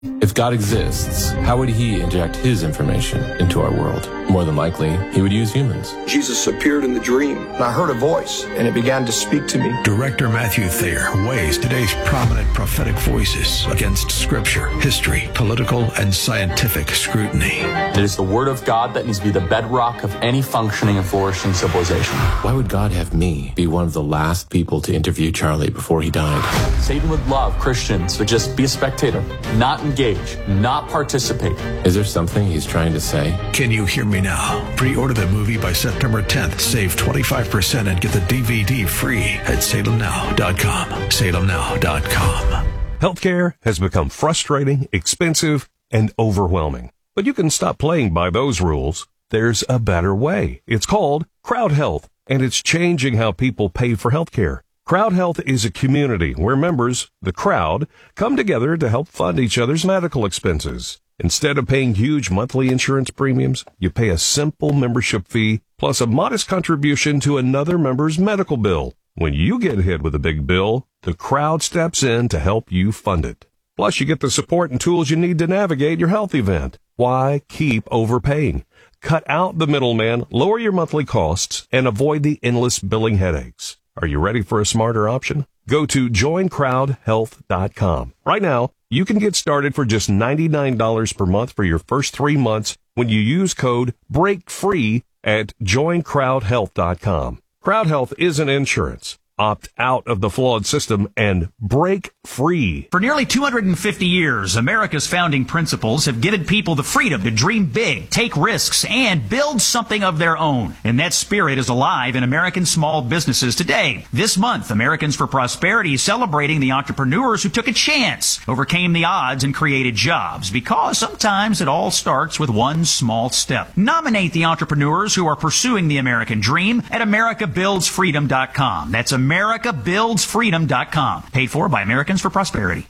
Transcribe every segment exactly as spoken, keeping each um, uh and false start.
If God exists, how would he inject his information into our world? More than likely, he would use humans. Jesus appeared in the dream, and I heard a voice, and it began to speak to me. Director Matthew Thayer weighs today's prominent prophetic voices against scripture, history, political, and scientific scrutiny. It is the word of God that needs to be the bedrock of any functioning and flourishing civilization. Why would God have me be one of the last people to interview Charlie before he died? Satan would love Christians to just be a spectator, not engage, not participate. Is there something he's trying to say? Can you hear me now? Pre-order the movie by September tenth. Save twenty-five percent and get the D V D free at salem now dot com. salem now dot com. Healthcare has become frustrating, expensive, and overwhelming. But you can stop playing by those rules. There's a better way. It's called Crowd Health, and it's changing how people pay for healthcare. Crowd Health is a community where members, the crowd, come together to help fund each other's medical expenses. Instead of paying huge monthly insurance premiums, you pay a simple membership fee plus a modest contribution to another member's medical bill. When you get hit with a big bill, the crowd steps in to help you fund it. Plus, you get the support and tools you need to navigate your health event. Why keep overpaying? Cut out the middleman, lower your monthly costs, and avoid the endless billing headaches. Are you ready for a smarter option? Go to join crowd health dot com. Right now, you can get started for just ninety-nine dollars per month for your first three months when you use code BREAKFREE at join crowd health dot com. Crowd Health isn't insurance. Opt out of the flawed system and break free. For nearly two hundred fifty years, America's founding principles have given people the freedom to dream big, take risks, and build something of their own. And that spirit is alive in American small businesses today. This month, Americans for Prosperity is celebrating the entrepreneurs who took a chance, overcame the odds, and created jobs. Because sometimes it all starts with one small step. Nominate the entrepreneurs who are pursuing the American dream at america builds freedom dot com. That's america builds freedom dot com. Paid for by Americans for Prosperity.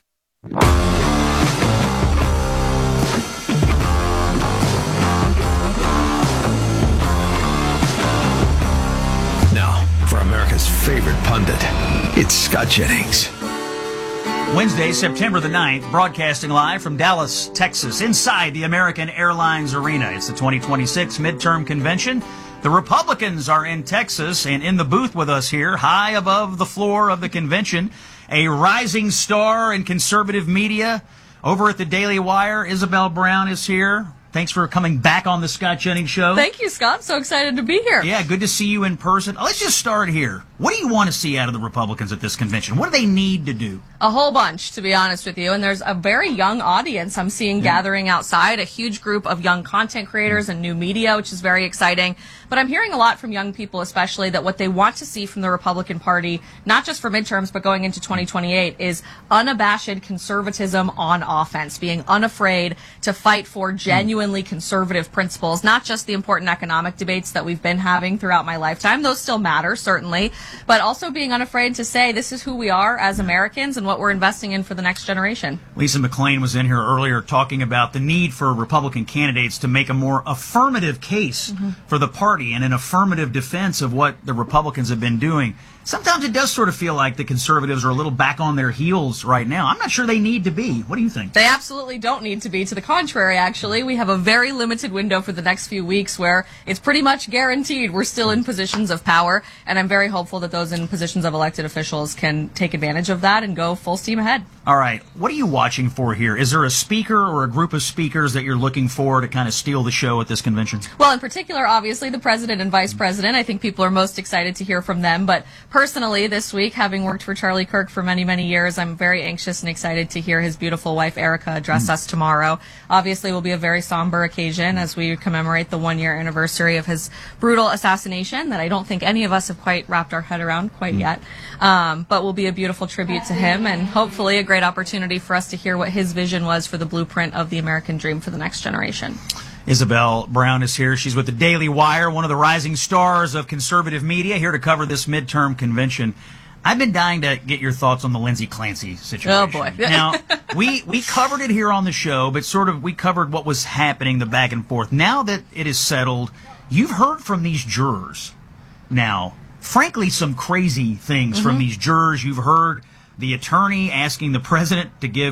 Now, for America's favorite pundit, it's Scott Jennings. Wednesday, September the ninth, broadcasting live from Dallas, Texas, inside the American Airlines Arena. It's the twenty twenty-six midterm convention. The Republicans are in Texas, and in the booth with us here, high above the floor of the convention, a rising star in conservative media. Over at the Daily Wire, Isabel Brown is here. Thanks for coming back on the Scott Jennings Show. Thank you, Scott. So excited to be here. Yeah, good to see you in person. Let's just start here. What do you want to see out of the Republicans at this convention? What do they need to do? A whole bunch, to be honest with you. And there's a very young audience I'm seeing yeah. gathering outside, a huge group of young content creators and new media, which is very exciting. But I'm hearing a lot from young people, especially, that what they want to see from the Republican Party, not just for midterms, but going into twenty twenty-eight, is unabashed conservatism on offense, being unafraid to fight for genuinely conservative principles, not just the important economic debates that we've been having throughout my lifetime. Those still matter, certainly, but also being unafraid to say this is who we are as Americans and what we're investing in for the next generation. Lisa McClain was in here earlier talking about the need for Republican candidates to make a more affirmative case mm-hmm. for the party and an affirmative defense of what the Republicans have been doing. Sometimes it does sort of feel like the conservatives are a little back on their heels right now. I'm not sure they need to be. What do you think? They absolutely don't need to be. To the contrary, actually. We have a very limited window for the next few weeks where it's pretty much guaranteed we're still in positions of power, and I'm very hopeful that those in positions of elected officials can take advantage of that and go full steam ahead. All right. What are you watching for here? Is there a speaker or a group of speakers that you're looking for to kind of steal the show at this convention? Well, in particular, obviously, the president and vice president. I think people are most excited to hear from them, but personally, this week, having worked for Charlie Kirk for many, many years, I'm very anxious and excited to hear his beautiful wife, Erica, address mm. us tomorrow. Obviously, it will be a very somber occasion as we commemorate the one-year anniversary of his brutal assassination that I don't think any of us have quite wrapped our head around quite mm. yet. Um, but will be a beautiful tribute to him and hopefully a great opportunity for us to hear what his vision was for the blueprint of the American dream for the next generation. Isabel Brown is here. She's with the Daily Wire, one of the rising stars of conservative media, here to cover this midterm convention. I've been dying to get your thoughts on the Lindsay Clancy situation. Oh, boy. Now, we, we covered it here on the show, but sort of we covered what was happening, the back and forth. Now that it is settled, you've heard from these jurors. Now, frankly, some crazy things mm-hmm. from these jurors. You've heard the attorney asking the president to give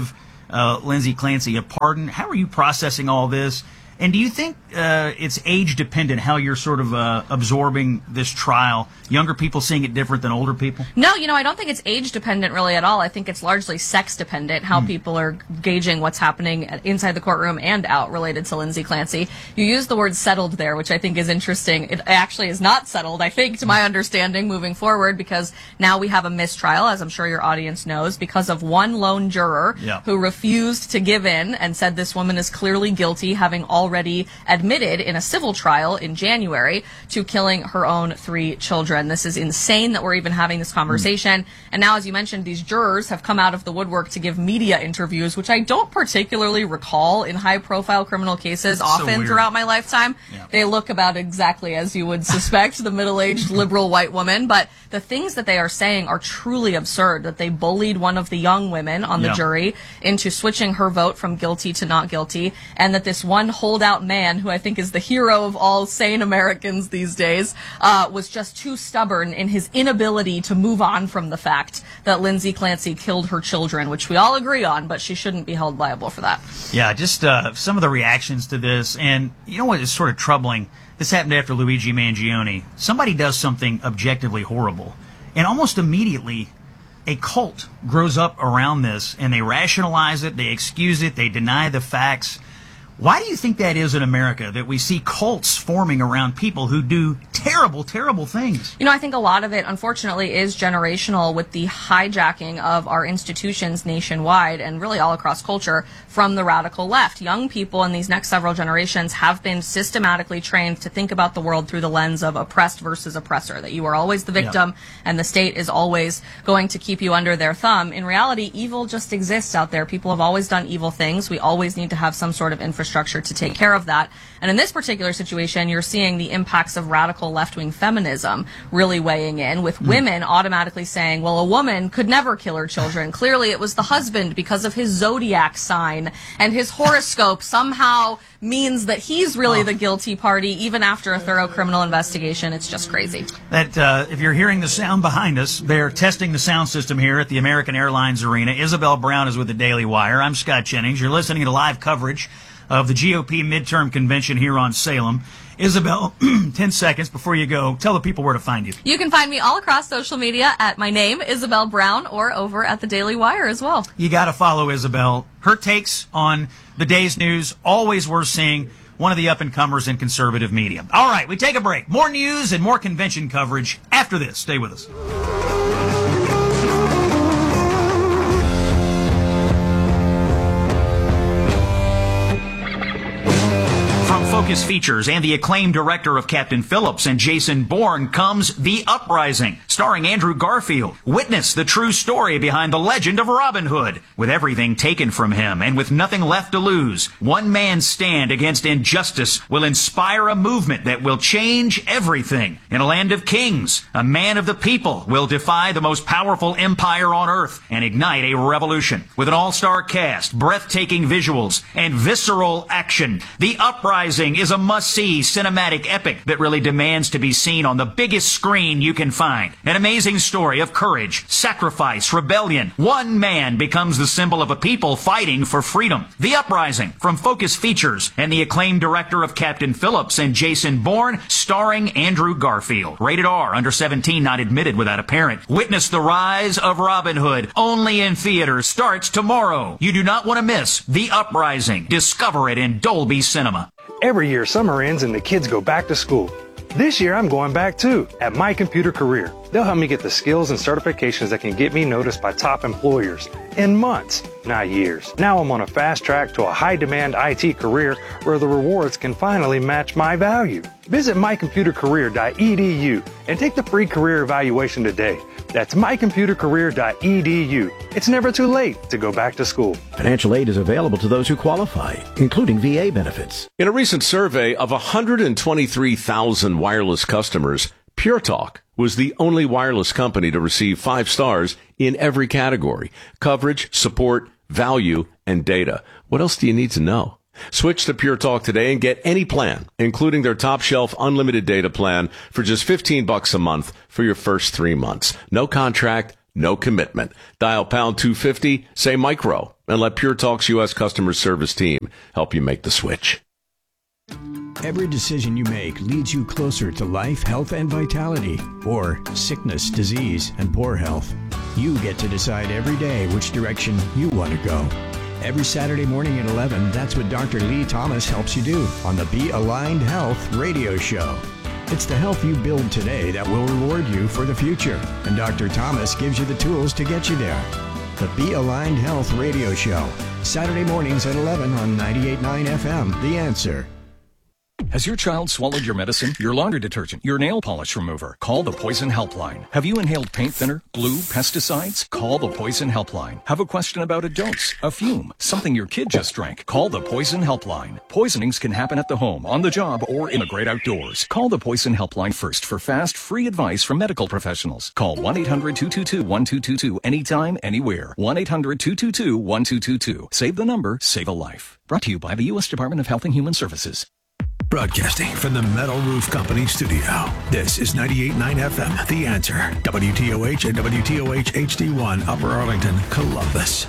uh, Lindsay Clancy a pardon. How are you processing all this? And do you think uh, it's age dependent how you're sort of uh, absorbing this trial? Younger people seeing it different than older people? No, you know, I don't think it's age dependent really at all. I think it's largely sex dependent, how mm. people are gauging what's happening inside the courtroom and out related to Lindsay Clancy. You used the word settled there, which I think is interesting. It actually is not settled, I think, to my understanding, moving forward, because now we have a mistrial, as I'm sure your audience knows, because of one lone juror yeah. who refused to give in and said this woman is clearly guilty, having already already admitted in a civil trial in January to killing her own three children. This is insane that we're even having this conversation. Mm. And now, as you mentioned, these jurors have come out of the woodwork to give media interviews, which I don't particularly recall in high-profile criminal cases That's often so throughout my lifetime. Yeah. They look about exactly as you would suspect, the middle-aged liberal white woman. But the things that they are saying are truly absurd, that they bullied one of the young women on the yeah. jury into switching her vote from guilty to not guilty, and that this one holdout man, who I think is the hero of all sane Americans these days, uh, was just too stubborn in his inability to move on from the fact that Lindsay Clancy killed her children, which we all agree on, but she shouldn't be held liable for that. Yeah, just uh, some of the reactions to this, and you know what is sort of troubling? This happened after Luigi Mangione. Somebody does something objectively horrible, and almost immediately a cult grows up around this, and they rationalize it, they excuse it, they deny the facts. Why do you think that is in America, that we see cults forming around people who do terrible, terrible things? You know, I think a lot of it, unfortunately, is generational, with the hijacking of our institutions nationwide and really all across culture from the radical left. Young people in these next several generations have been systematically trained to think about the world through the lens of oppressed versus oppressor, that you are always the victim yeah. and the state is always going to keep you under their thumb. In reality, evil just exists out there. People have always done evil things. We always need to have some sort of infrastructure structure to take care of that. And in this particular situation, you're seeing the impacts of radical left-wing feminism really weighing in, with mm. women automatically saying, well, a woman could never kill her children. Clearly, it was the husband because of his zodiac sign, and his horoscope somehow means that he's really oh. the guilty party, even after a thorough criminal investigation. It's just crazy. That uh, if you're hearing the sound behind us, they're testing the sound system here at the American Airlines Arena. Isabel Brown is with the Daily Wire. I'm Scott Jennings. You're listening to live coverage of the G O P midterm convention here on Salem. Isabel, ten seconds before you go, tell the people where to find you. You can find me all across social media at my name, Isabel Brown, or over at the Daily Wire as well. You got to follow Isabel. Her takes on the day's news, always worth seeing. One of the up-and-comers in conservative media. All right, we take a break. More news and more convention coverage after this. Stay with us. Focus Features and the acclaimed director of Captain Phillips and Jason Bourne comes The Uprising, starring Andrew Garfield. Witness the true story behind the legend of Robin Hood. With everything taken from him and with nothing left to lose, one man's stand against injustice will inspire a movement that will change everything. In a land of kings, a man of the people will defy the most powerful empire on earth and ignite a revolution. With an all-star cast, breathtaking visuals, and visceral action, The Uprising is a must-see cinematic epic that really demands to be seen on the biggest screen you can find. An amazing story of courage, sacrifice, rebellion. One man becomes the symbol of a people fighting for freedom. The Uprising from Focus Features and the acclaimed director of Captain Phillips and Jason Bourne, starring Andrew Garfield. Rated R, under seventeen, not admitted without a parent. Witness the rise of Robin Hood. Only in theaters. Starts tomorrow. You do not want to miss The Uprising. Discover it in Dolby Cinema. Every year, summer ends and the kids go back to school. This year, I'm going back too, at My Computer Career. They'll help me get the skills and certifications that can get me noticed by top employers in months, not years. Now I'm on a fast track to a high-demand I T career where the rewards can finally match my value. Visit my computer career dot e d u and take the free career evaluation today. That's my computer career dot e d u. It's never too late to go back to school. Financial aid is available to those who qualify, including V A benefits. In a recent survey of one hundred twenty-three thousand wireless customers, Pure Talk was the only wireless company to receive five stars in every category: coverage, support, value, and data. What else do you need to know? Switch to Pure Talk today and get any plan, including their top shelf unlimited data plan, for just fifteen bucks a month for your first three months. No contract, no commitment. Dial pound two fifty, say micro, and let Pure Talk's U S customer service team help you make the switch. Every decision you make leads you closer to life, health, and vitality, or sickness, disease, and poor health. You get to decide every day which direction you want to go. Every Saturday morning at eleven, that's what Doctor Lee Thomas helps you do on the Be Aligned Health radio show. It's the health you build today that will reward you for the future, and Doctor Thomas gives you the tools to get you there. The Be Aligned Health radio show, Saturday mornings at eleven on ninety-eight point nine F M, The Answer. Has your child swallowed your medicine, your laundry detergent, your nail polish remover? Call the Poison Helpline. Have you inhaled paint thinner, glue, pesticides? Call the Poison Helpline. Have a question about a dose, a fume, something your kid just drank? Call the Poison Helpline. Poisonings can happen at the home, on the job, or in the great outdoors. Call the Poison Helpline first for fast, free advice from medical professionals. Call one eight hundred two two two one two two two anytime, anywhere. one eight hundred two two two one two two two. Save the number, save a life. Brought to you by the U S Department of Health and Human Services. Broadcasting from the Metal Roof Company studio, this is ninety-eight point nine F M, The Answer, W T O H and W T O H H D one, Upper Arlington, Columbus.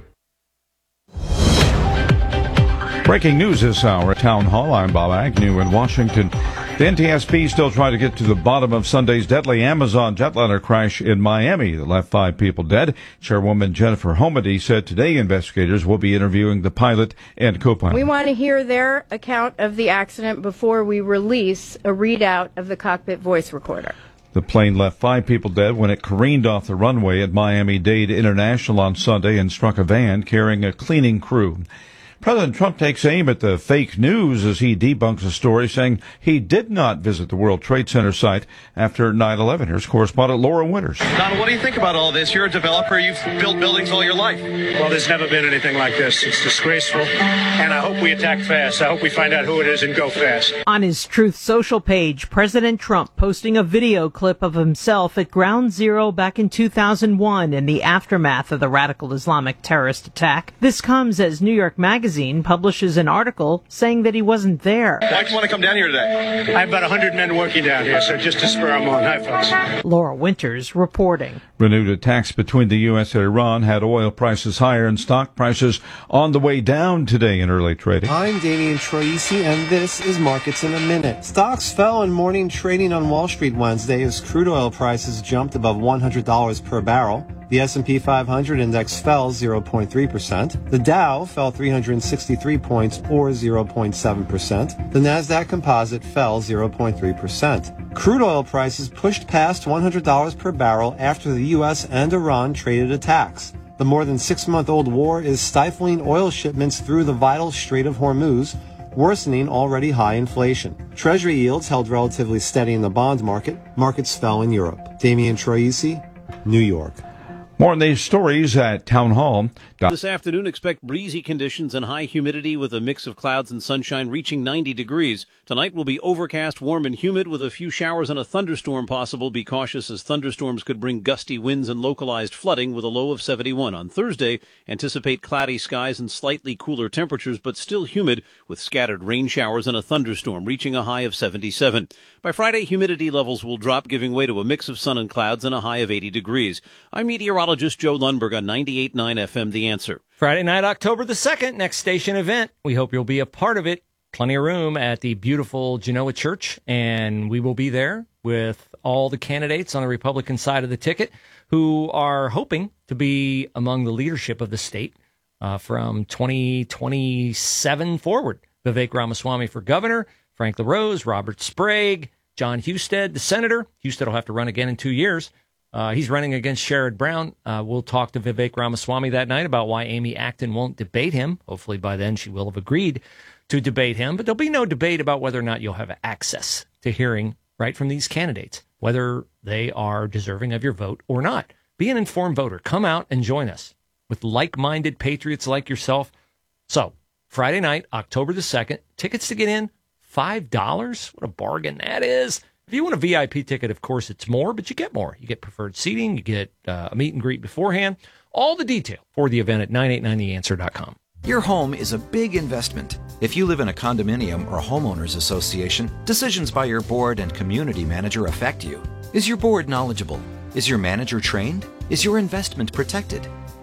Breaking news this hour at Town Hall. I'm Bob Agnew in Washington. The N T S B still trying to get to the bottom of Sunday's deadly Amazon jetliner crash in Miami that left five people dead. Chairwoman Jennifer Homedy said today investigators will be interviewing the pilot and co-pilot. We want to hear their account of the accident before we release a readout of the cockpit voice recorder. The plane left five people dead when it careened off the runway at Miami-Dade International on Sunday and struck a van carrying a cleaning crew. President Trump takes aim at the fake news as he debunks a story saying he did not visit the World Trade Center site after nine eleven. Here's correspondent Laura Winters. Donald, what do you think about all this? You're a developer. You've built buildings all your life. Well, there's never been anything like this. It's disgraceful. And I hope we attack fast. I hope we find out who it is and go fast. On his Truth Social page, President Trump posting a video clip of himself at Ground Zero back in two thousand one in the aftermath of the radical Islamic terrorist attack. This comes as New York Magazine publishes an article saying that he wasn't there. Why'd you want to come down here today? I have about one hundred men working down here, so just to spur them on. Hi, folks. Laura Winters reporting. Renewed attacks between the U S and Iran had oil prices higher and stock prices on the way down today in early trading. I'm Damian Troisi, and this is Markets in a Minute. Stocks fell in morning trading on Wall Street Wednesday as crude oil prices jumped above one hundred dollars per barrel. The S and P five hundred index fell zero point three percent. The Dow fell three hundred sixty-three points, or zero point seven percent. The Nasdaq Composite fell zero point three percent. Crude oil prices pushed past one hundred dollars per barrel after the U S and Iran traded attacks. The more than six-month-old war is stifling oil shipments through the vital Strait of Hormuz, worsening already high inflation. Treasury yields held relatively steady in the bond market. Markets fell in Europe. Damian Troisi, New York. More on these stories at Town Hall. This afternoon, expect breezy conditions and high humidity with a mix of clouds and sunshine reaching ninety degrees. Tonight will be overcast, warm, and humid with a few showers and a thunderstorm possible. Be cautious as thunderstorms could bring gusty winds and localized flooding with a low of seventy-one. On Thursday, anticipate cloudy skies and slightly cooler temperatures, but still humid with scattered rain showers and a thunderstorm reaching a high of seventy-seven. By Friday, humidity levels will drop, giving way to a mix of sun and clouds and a high of eighty degrees. I'm meteorologist Joe Lundberg on ninety-eight point nine F M, The Answer. Friday night, October the second, next station event. We hope you'll be a part of it. Plenty of room at the beautiful Genoa Church, and we will be there with all the candidates on the Republican side of the ticket who are hoping to be among the leadership of the state uh, from twenty twenty-seven forward. Vivek Ramaswamy for governor, Frank LaRose, Robert Sprague, John Husted, the senator. Husted will have to run again in two years. Uh, he's running against Sherrod Brown. Uh, we'll talk to Vivek Ramaswamy that night about why Amy Acton won't debate him. Hopefully by then she will have agreed to debate him. But there'll be no debate about whether or not you'll have access to hearing right from these candidates, whether they are deserving of your vote or not. Be an informed voter. Come out and join us with like-minded patriots like yourself. So, Friday night, October the second, tickets to get in, five dollars. What a bargain that is. If you want a V I P ticket, of course, it's more, but you get more. You get preferred seating, you get uh, a meet and greet beforehand. All the detail for the event at nine eight nine the answer dot com. Your home is a big investment. If you live in a condominium or homeowners association, decisions by your board and community manager affect you. Is your board knowledgeable? Is your manager trained? Is your investment protected?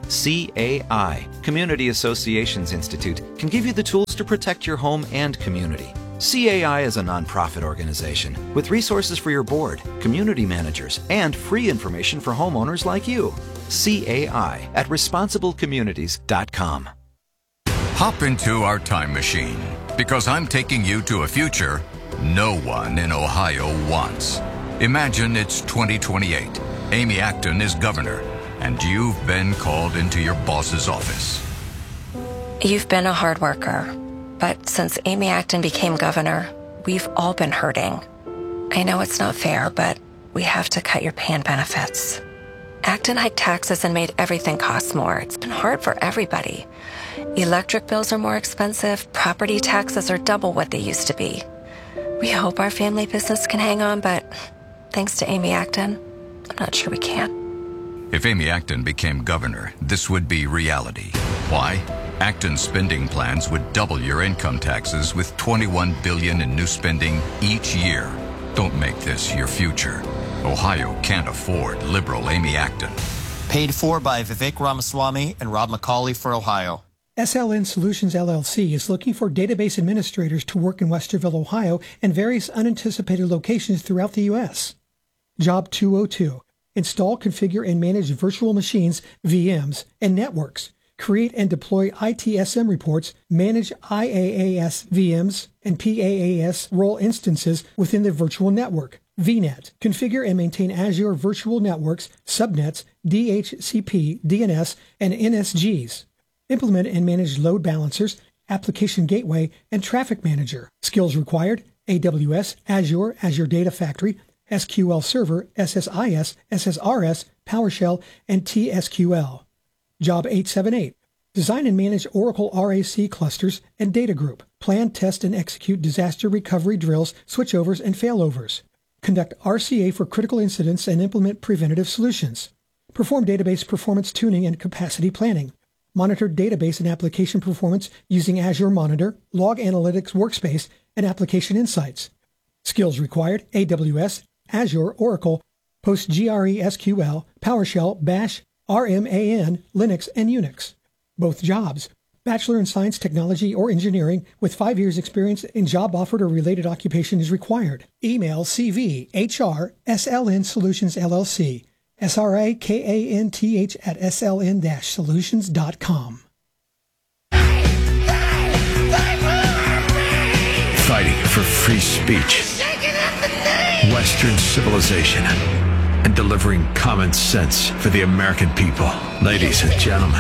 C A I, Community Associations Institute, can give you the tools to protect your home and community. C A I is a nonprofit organization with resources for your board, community managers, and free information for homeowners like you. C A I at responsible communities dot com. Hop into our time machine, because I'm taking you to a future no one in Ohio wants. Imagine it's twenty twenty-eight. Amy Acton is governor, and you've been called into your boss's office. You've been a hard worker, but since Amy Acton became governor, we've all been hurting. I know it's not fair, but we have to cut your pay and benefits. Acton hiked taxes and made everything cost more. It's been hard for everybody. Electric bills are more expensive, property taxes are double what they used to be. We hope our family business can hang on, but thanks to Amy Acton, I'm not sure we can. If Amy Acton became governor, this would be reality. Why? Acton's spending plans would double your income taxes with twenty-one billion dollars in new spending each year. Don't make this your future. Ohio can't afford liberal Amy Acton. Paid for by Vivek Ramaswamy and Rob McCauley for Ohio. S L N Solutions L L C is looking for database administrators to work in Westerville, Ohio, and various unanticipated locations throughout the U S Job two oh two. Install, configure, and manage virtual machines, V Ms, and networks. Create and deploy I T S M reports, manage I A A S V Ms and P A A S role instances within the virtual network. V NET. Configure and maintain Azure Virtual Networks, subnets, D H C P, D N S, and N S Gs. Implement and manage load balancers, application gateway, and traffic manager. Skills required: A W S, Azure, Azure Data Factory, S Q L Server, S S I S, S S R S, PowerShell, and T S Q L. Job eight seven eight. Design and manage Oracle R A C clusters and data group. Plan, test, and execute disaster recovery drills, switchovers, and failovers. Conduct R C A for critical incidents and implement preventative solutions. Perform database performance tuning and capacity planning. Monitor database and application performance using Azure Monitor, Log Analytics Workspace, and Application Insights. Skills required: A W S, Azure, Oracle, PostgreSQL, PowerShell, Bash, R M A N, Linux, and Unix. Both jobs: Bachelor in Science, Technology, or Engineering with five years experience in job offered or related occupation is required. Email C V H R S L N Solutions L L C, S R A K A N T H at S L N solutions dot com. Fighting for free speech, Western civilization, and delivering common sense for the American people. Ladies and gentlemen,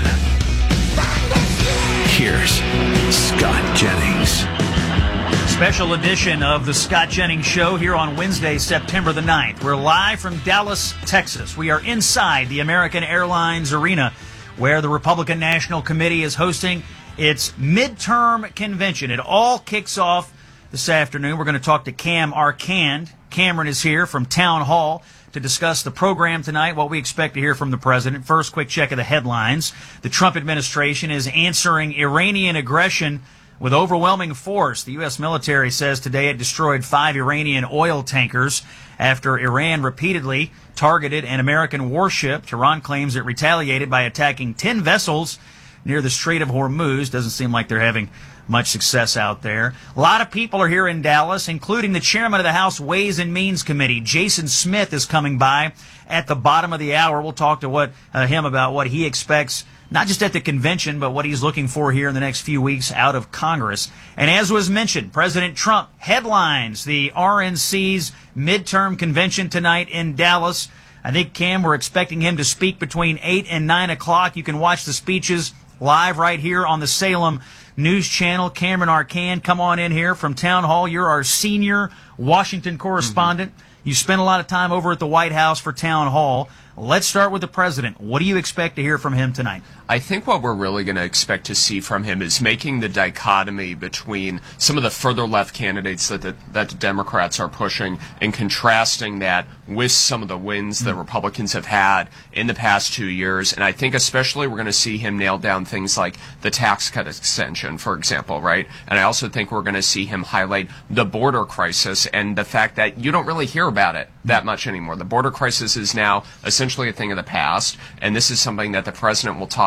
here's Scott Jennings. Special edition of the Scott Jennings Show here on Wednesday, September the ninth. We're live from Dallas, Texas. We are inside the American Airlines Arena, where the Republican National Committee is hosting its midterm convention. It all kicks off this afternoon. We're going to talk to Cam Arcand. Cameron is here from Town Hall to discuss the program tonight, what we expect to hear from the president. First, quick check of the headlines. The Trump administration is answering Iranian aggression with overwhelming force. The U S military says today it destroyed five Iranian oil tankers after Iran repeatedly targeted an American warship. Tehran claims it retaliated by attacking ten vessels near the Strait of Hormuz. Doesn't seem like they're having much success out there. A lot of people are here in Dallas, including the chairman of the House Ways and Means Committee. Jason Smith is coming by at the bottom of the hour. We'll talk to what uh, him about what he expects, not just at the convention, but what he's looking for here in the next few weeks out of Congress. And as was mentioned, President Trump headlines the R N C's midterm convention tonight in Dallas. I think, Cam, we're expecting him to speak between eight and nine o'clock. You can watch the speeches live right here on the Salem News Channel. Cameron Arcand, come on in here from Town Hall. You're our senior Washington correspondent. Mm-hmm. You spent a lot of time over at the White House for Town Hall. Let's start with the president. What do you expect to hear from him tonight? I think what we're really going to expect to see from him is making the dichotomy between some of the further left candidates that the, that the Democrats are pushing and contrasting that with some of the wins that Republicans have had in the past two years. And I think especially we're going to see him nail down things like the tax cut extension, for example, right? And I also think we're going to see him highlight the border crisis and the fact that you don't really hear about it that much anymore. The border crisis is now essentially a thing of the past, and this is something that the president will talk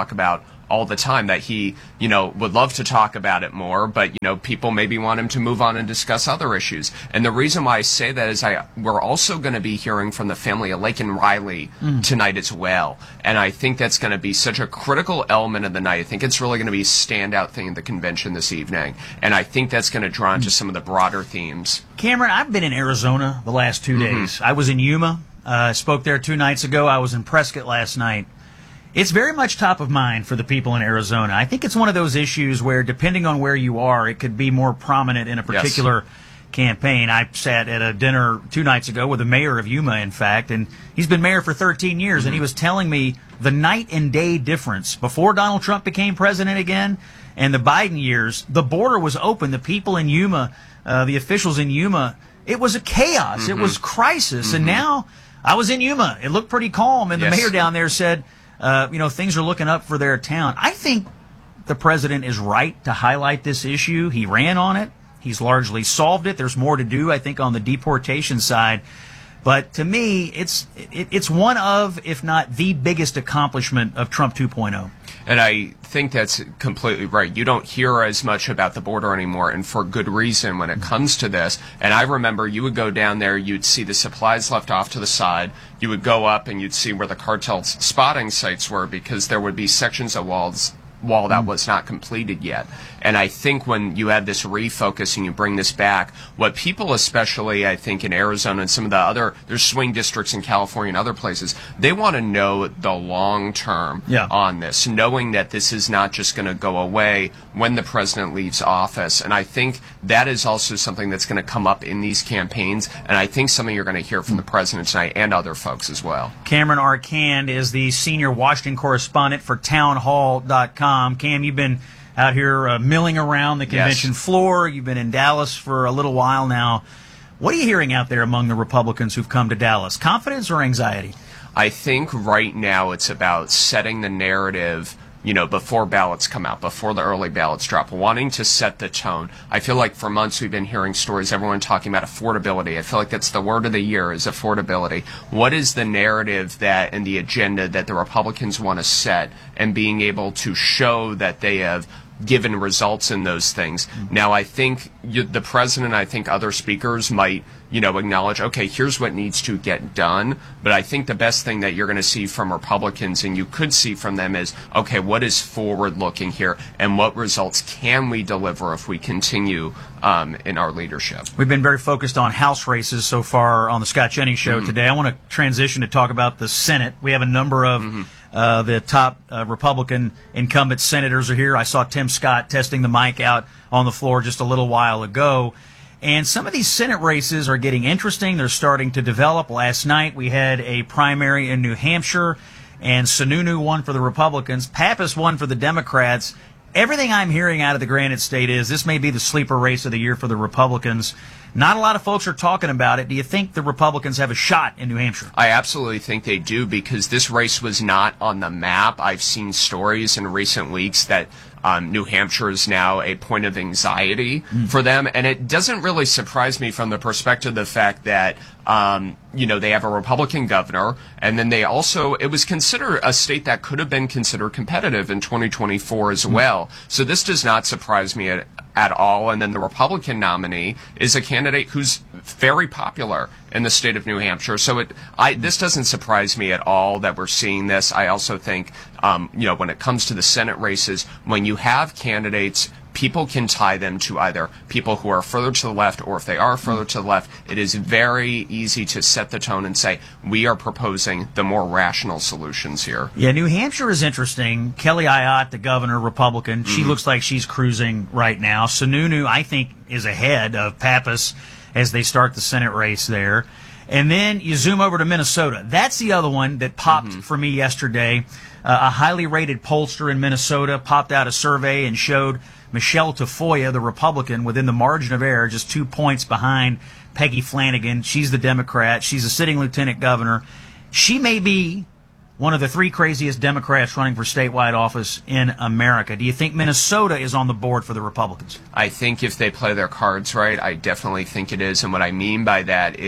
talk about all the time, that he, you know, would love to talk about it more, but, you know, people maybe want him to move on and discuss other issues. And the reason why I say that is I we're also going to be hearing from the family of Laken Riley mm. tonight as well. And I think that's going to be such a critical element of the night. I think it's really going to be a standout thing at the convention this evening. And I think that's going to draw into some of the broader themes. Cameron, I've been in Arizona the last two mm-hmm. days. I was in Yuma. I uh, spoke there two nights ago. I was in Prescott last night. It's very much top of mind for the people in Arizona. I think it's one of those issues where, depending on where you are, it could be more prominent in a particular yes. campaign. I sat at a dinner two nights ago with the mayor of Yuma, in fact, and he's been mayor for thirteen years, mm-hmm. and he was telling me the night and day difference before Donald Trump became president again and the Biden years. The border was open. The people in Yuma, uh, the officials in Yuma, it was a chaos. Mm-hmm. It was crisis. Mm-hmm. And now I was in Yuma. It looked pretty calm, and yes. the mayor down there said, Uh, you know, things are looking up for their town. I think the president is right to highlight this issue. He ran on it. He's largely solved it. There's more to do, I think, on the deportation side. But to me, it's it, it's one of, if not the biggest accomplishment of Trump two point oh. And I think that's completely right. You don't hear as much about the border anymore, and for good reason when it comes to this. And I remember you would go down there, you'd see the supplies left off to the side, you would go up and you'd see where the cartel spotting sites were, because there would be sections of walls wall that was not completed yet. And I think when you have this refocus and you bring this back, what people, especially I think in Arizona and some of the other, there's swing districts in California and other places, they want to know the long term yeah. on this, knowing that this is not just going to go away when the president leaves office. And I think that is also something that's going to come up in these campaigns, and I think something you're going to hear from the president tonight and other folks as well. Cameron Arcand is the senior Washington correspondent for townhall dot com. Cam, you've been out here uh, milling around the convention yes. floor. You've been in Dallas for a little while now. What are you hearing out there among the Republicans who've come to Dallas? Confidence or anxiety? I think right now it's about setting the narrative, you know, before ballots come out, before the early ballots drop, wanting to set the tone. I feel like for months we've been hearing stories, everyone talking about affordability. I feel like that's the word of the year, is affordability. What is the narrative that and the agenda that the Republicans want to set, and being able to show that they have given results in those things. Mm-hmm. Now, I think you, the president, I think other speakers might, you know, acknowledge, okay, here's what needs to get done. But I think the best thing that you're going to see from Republicans, and you could see from them, is, okay, what is forward-looking here, and what results can we deliver if we continue um, in our leadership? We've been very focused on House races so far on the Scott Jennings Show mm-hmm. today. I want to transition to talk about the Senate. We have a number of mm-hmm. Uh, the top uh, Republican incumbent senators are here. I saw Tim Scott testing the mic out on the floor just a little while ago. And some of these Senate races are getting interesting. They're starting to develop. Last night we had a primary in New Hampshire, and Sununu won for the Republicans. Pappas won for the Democrats. Everything I'm hearing out of the Granite State is this may be the sleeper race of the year for the Republicans. Not a lot of folks are talking about it. Do you think the Republicans have a shot in New Hampshire? I absolutely think they do, because this race was not on the map. I've seen stories in recent weeks that um, New Hampshire is now a point of anxiety mm. for them. And it doesn't really surprise me from the perspective of the fact that, um, you know, they have a Republican governor, and then they also, it was considered a state that could have been considered competitive in twenty twenty-four as mm. well. So this does not surprise me at at all. And then the Republican nominee is a candidate who's very popular in the state of New Hampshire. So it, I, this doesn't surprise me at all that we're seeing this. I also think, um, you know, when it comes to the Senate races, when you have candidates, people can tie them to either people who are further to the left, or if they are further to the left, it is very easy to set the tone and say, we are proposing the more rational solutions here. Yeah, New Hampshire is interesting. Kelly Ayotte, the governor, Republican, she mm-hmm. looks like she's cruising right now. Sununu, I think, is ahead of Pappas as they start the Senate race there. And then you zoom over to Minnesota. That's the other one that popped mm-hmm. for me yesterday. Uh, a highly rated pollster in Minnesota popped out a survey and showed Michelle Tafoya, the Republican, within the margin of error, just two points behind Peggy Flanagan. She's the Democrat. She's a sitting lieutenant governor. She may be one of the three craziest Democrats running for statewide office in America. Do you think Minnesota is on the board for the Republicans? I think if they play their cards right, I definitely think it is. And what I mean by that is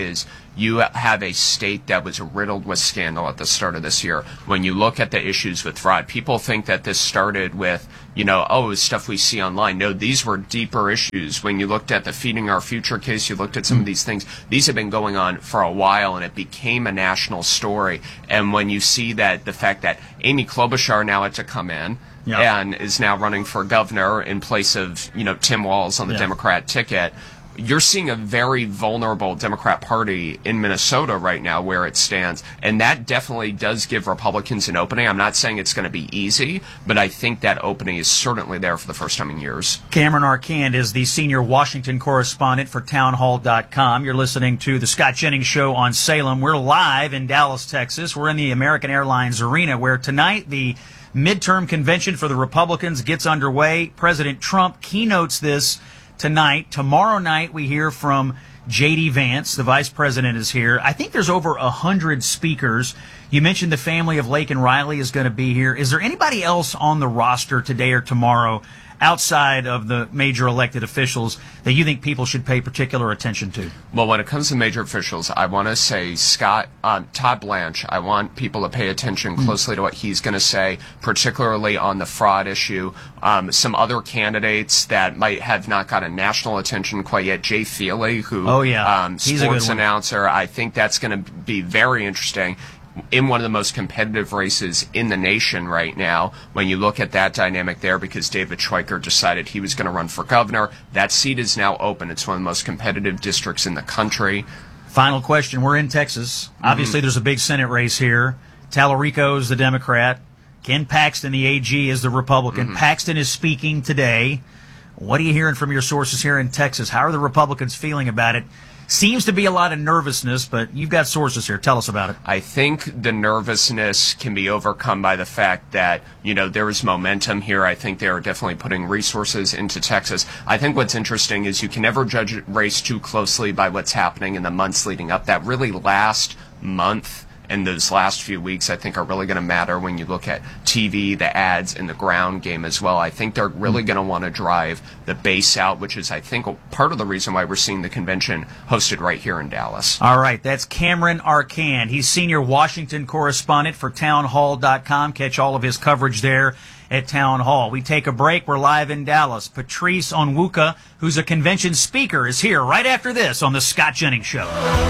you have a state that was riddled with scandal at the start of this year. When you look at the issues with fraud, people think that this started with, you know, oh, it's stuff we see online. No, these were deeper issues. When you looked at the Feeding Our Future case, you looked at some mm. of these things. These have been going on for a while, and it became a national story. And when you see that, the fact that Amy Klobuchar now had to come in, Yep. and is now running for governor in place of, you know, Tim Walz on the yeah. Democrat ticket, you're seeing a very vulnerable Democrat Party in Minnesota right now where it stands. And that definitely does give Republicans an opening. I'm not saying it's going to be easy, but I think that opening is certainly there for the first time in years. Cameron Arcand is the senior Washington correspondent for townhall dot com. You're listening to the Scott Jennings Show on Salem. We're live in Dallas, Texas. We're in the American Airlines Arena, where tonight the midterm convention for the Republicans gets underway. President Trump keynotes this tonight. Tomorrow night we hear from J D. Vance. The vice president is here. I think there's over a hundred speakers. You mentioned the family of Laken Riley is going to be here. Is there anybody else on the roster today or tomorrow outside of the major elected officials that you think people should pay particular attention to? Well, when it comes to major officials, I want to say Scott, um, Todd Blanche. I want people to pay attention closely mm. to what he's going to say, particularly on the fraud issue. Um, some other candidates that might have not gotten national attention quite yet. Jay Feely, who, oh, yeah. um, he's sports a good announcer. I think that's going to be very interesting in one of the most competitive races in the nation right now, when you look at that dynamic there, because David Schweiker decided he was going to run for governor. That seat is now open. It's one of the most competitive districts in the country. Final question. We're in Texas. Mm-hmm. Obviously, there's a big Senate race here. Tallarico's the Democrat. Ken Paxton, the A G, is the Republican. Mm-hmm. Paxton is speaking today. What are you hearing from your sources here in Texas? How are the Republicans feeling about it? Seems to be a lot of nervousness, but you've got sources here. Tell us about it. I think the nervousness can be overcome by the fact that, you know, there is momentum here. I think they are definitely putting resources into Texas. I think what's interesting is you can never judge a race too closely by what's happening in the months leading up. That really last month and those last few weeks, I think, are really going to matter when you look at T V, the ads, and the ground game as well. I think they're really going to want to drive the base out, which is, I think, part of the reason why we're seeing the convention hosted right here in Dallas. All right, that's Cameron Arcand. He's senior Washington correspondent for townhall dot com. Catch all of his coverage there at Town Hall. We take a break. We're live in Dallas. Patrice Onwuka, who's a convention speaker, is here right after this on the Scott Jennings Show.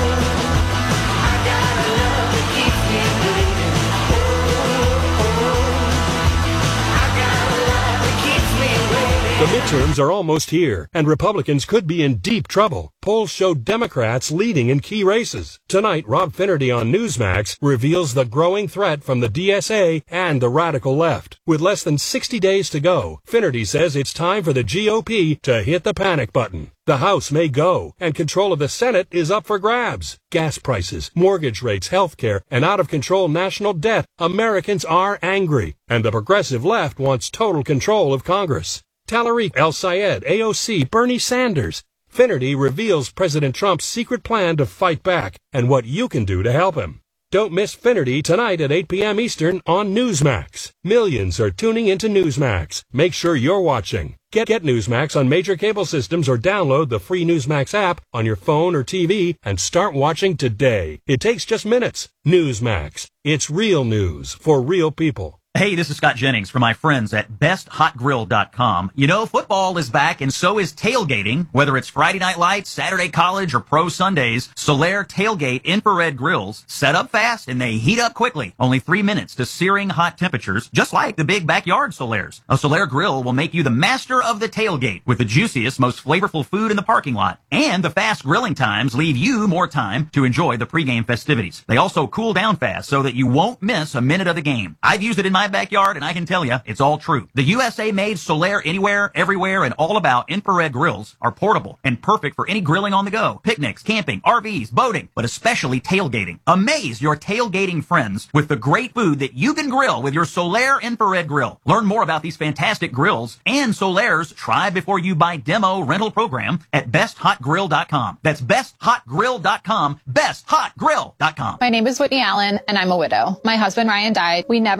The midterms are almost here, and Republicans could be in deep trouble. Polls show Democrats leading in key races. Tonight, Rob Finnerty on Newsmax reveals the growing threat from the D S A and the radical left. With less than sixty days to go, Finnerty says it's time for the G O P to hit the panic button. The House may go, and control of the Senate is up for grabs. Gas prices, mortgage rates, health care, and out-of-control national debt. Americans are angry, and the progressive left wants total control of Congress. Tallarico, El Sayed, A O C, Bernie Sanders. Finnerty reveals President Trump's secret plan to fight back and what you can do to help him. Don't miss Finnerty tonight at eight p.m. Eastern on Newsmax. Millions are tuning into Newsmax. Make sure you're watching. Get, get Newsmax on major cable systems or download the free Newsmax app on your phone or T V and start watching today. It takes just minutes. Newsmax. It's real news for real people. Hey, this is Scott Jennings from my friends at best hot grill dot com. You know, football is back and so is tailgating. Whether it's Friday Night Lights, Saturday College, or Pro Sundays, Solaire Tailgate infrared grills set up fast and they heat up quickly. Only three minutes to searing hot temperatures, just like the big backyard Solaires. A Solaire grill will make you the master of the tailgate with the juiciest, most flavorful food in the parking lot. And the fast grilling times leave you more time to enjoy the pregame festivities. They also cool down fast so that you won't miss a minute of the game. I've used it in my backyard, and I can tell you, it's all true. The U S A-made Solaire Anywhere, Everywhere, and All About infrared grills are portable and perfect for any grilling on the go. Picnics, camping, R Vs, boating, but especially tailgating. Amaze your tailgating friends with the great food that you can grill with your Solaire infrared grill. Learn more about these fantastic grills and Solaire's try before you buy demo rental program at best hot grill dot com. That's best hot grill dot com, best hot grill dot com. My name is Whitney Allen, and I'm a widow. My husband Ryan died. We never thought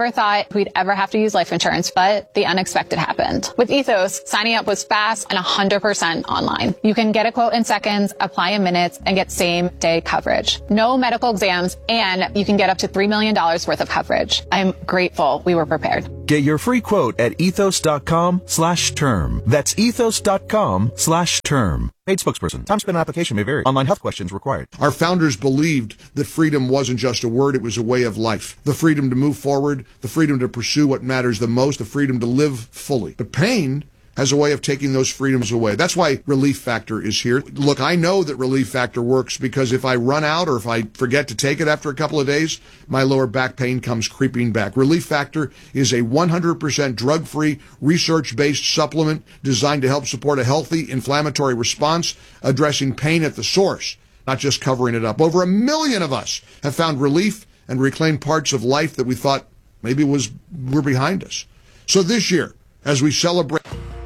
we'd ever have to use life insurance, but the unexpected happened. With Ethos, signing up was fast and one hundred percent online. You can get a quote in seconds, apply in minutes, and get same-day coverage. No medical exams, and you can get up to three million dollars worth of coverage. I'm grateful we were prepared. Get your free quote at ethos.com slash term. That's ethos.com slash term. Paid spokesperson. Time spent on application may vary. Online health questions required. Our founders believed that freedom wasn't just a word, it was a way of life. The freedom to move forward, the freedom to pursue what matters the most, the freedom to live fully. But pain has a way of taking those freedoms away. That's why Relief Factor is here. Look, I know that Relief Factor works because if I run out or if I forget to take it after a couple of days, my lower back pain comes creeping back. Relief Factor is a one hundred percent drug-free, research-based supplement designed to help support a healthy inflammatory response, addressing pain at the source, not just covering it up. Over a million of us have found relief and reclaimed parts of life that we thought maybe was were behind us. So this year, as we celebrate...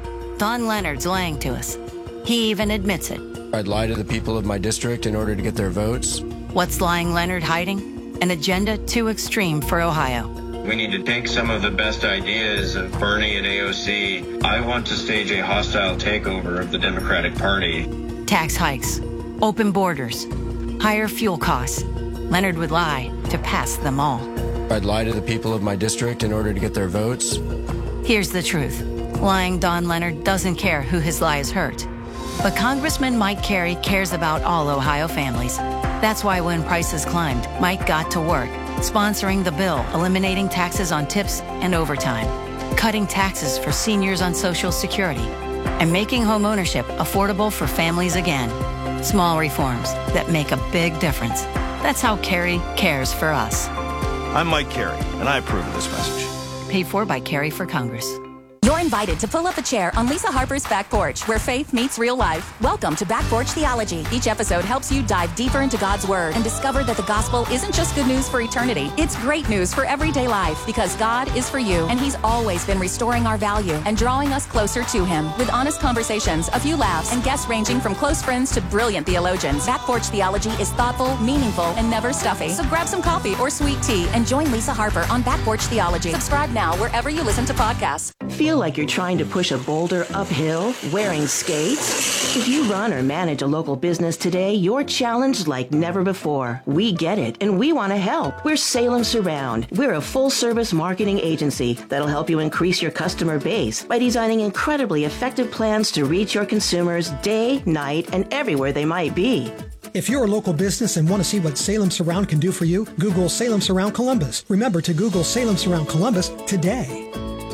Don Leonard's lying to us. He even admits it. I'd lie to the people of my district in order to get their votes. What's lying Leonard hiding? An agenda too extreme for Ohio. We need to take some of the best ideas of Bernie and A O C. I want to stage a hostile takeover of the Democratic Party. Tax hikes, open borders, higher fuel costs. Leonard would lie to pass them all. I'd lie to the people of my district in order to get their votes. Here's the truth. Lying Don Leonard doesn't care who his lies hurt. But Congressman Mike Carey cares about all Ohio families. That's why when prices climbed, Mike got to work, sponsoring the bill eliminating taxes on tips and overtime, cutting taxes for seniors on Social Security, and making homeownership affordable for families again. Small reforms that make a big difference. That's how Carey cares for us. I'm Mike Carey, and I approve of this message. Paid for by Carey for Congress. You're invited to pull up a chair on Lisa Harper's Back Porch, where faith meets real life. Welcome to Back Porch Theology. Each episode helps you dive deeper into God's Word and discover that the gospel isn't just good news for eternity. It's great news for everyday life because God is for you, and He's always been restoring our value and drawing us closer to Him. With honest conversations, a few laughs, and guests ranging from close friends to brilliant theologians, Back Porch Theology is thoughtful, meaningful, and never stuffy. So grab some coffee or sweet tea and join Lisa Harper on Back Porch Theology. Subscribe now wherever you listen to podcasts. Feel like you're trying to push a boulder uphill wearing skates? If you run or manage a local business today, you're challenged like never before. We get it, and we want to help. We're Salem Surround. We're a full-service marketing agency that'll help you increase your customer base by designing incredibly effective plans to reach your consumers day, night, and everywhere they might be. If you're a local business and want to see what Salem Surround can do for you, Google Salem Surround Columbus. Remember to Google Salem Surround Columbus today.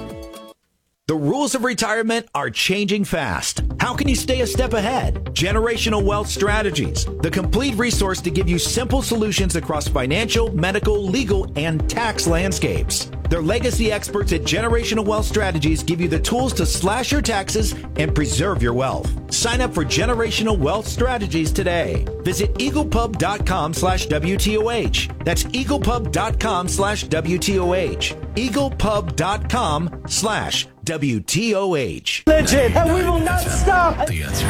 The rules of retirement are changing fast. How can you stay a step ahead? Generational Wealth Strategies, the complete resource to give you simple solutions across financial, medical, legal, and tax landscapes. Their legacy experts at Generational Wealth Strategies give you the tools to slash your taxes and preserve your wealth. Sign up for Generational Wealth Strategies today. Visit eaglepub.com slash WTOH. That's eaglepub.com slash WTOH. eaglepub.com slash WTOH. Legend, and we will not stop. The answer.